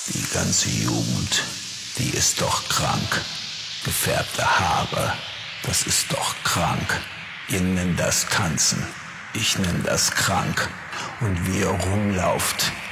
Die ganze Jugend, die ist doch krank. Gefärbte Haare, das ist doch krank. Ihr nennt das Tanzen, ich nenn das krank. Und wie ihr rumlauft,